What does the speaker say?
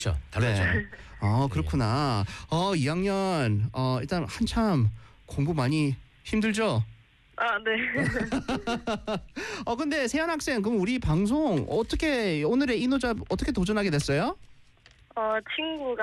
그렇죠. 달라져. 네. 그렇구나. 2학년 일단 한참 공부 많이 힘들죠? 아, 네. 근데 세연 학생, 그럼 우리 방송 어떻게 오늘의 인호잡 어떻게 도전하게 됐어요? 친구가